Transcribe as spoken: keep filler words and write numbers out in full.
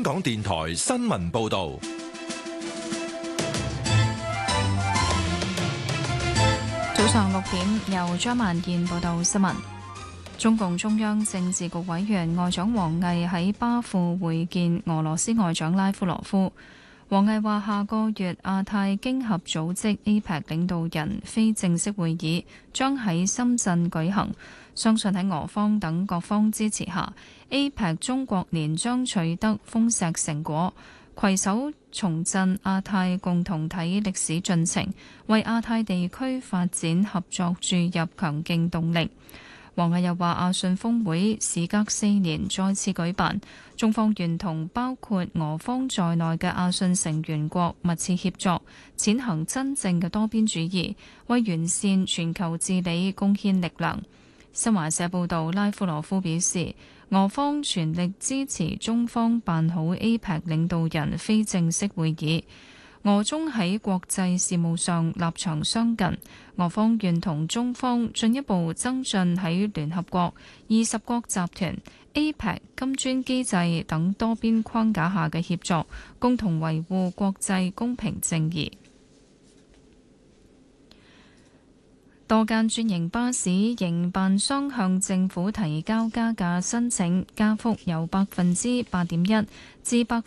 港電台新聞報道。 早上六點，由張萬燕報道新聞。中共中央政治局委員外長王毅喺巴庫會見俄羅斯外長拉夫羅夫。王毅話：下個月亞太經合組織 A P E C 領導人非正式會議將喺深圳舉行，相信喺俄方等各方支持下 ，A P E C 中國年將取得豐碩成果，攜手重振亞太共同體歷史進程，為亞太地區發展合作注入強勁動力。王毅又話：亞信峰會時隔四年再次舉辦，中方願同包括俄方在內嘅亞信成員國密切協作，踐行真正嘅多邊主義，為完善全球治理貢獻力量。新華社報導，拉夫羅夫表示，俄方全力支持中方辦好 A P E C 領導人非正式會議。俄中喺國際事務上立場相近，俄方願同中方進一步增進喺聯合國、二十國集團、A P E C、金磚機制等多邊框架下嘅協作，共同維護國際公平正義。多間專營巴士營辦商向政府提交加價申請，加幅由百分之八點一至百